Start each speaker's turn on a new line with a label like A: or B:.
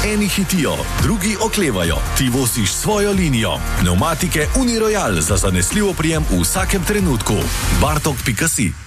A: Eni hitijo, drugi oklevajo, ti vosiš svojo linijo. Pneumatike Uniroyal za zanesljiv oprijem v vsakem trenutku. Bartok.si